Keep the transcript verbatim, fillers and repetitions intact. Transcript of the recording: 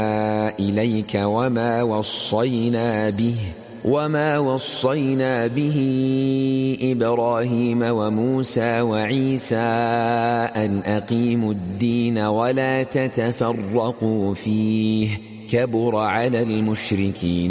إليك وما وصينا به وما وصينا به إبراهيم وموسى وعيسى أن أقيموا الدين ولا تتفرقوا فيه كبر على المشركين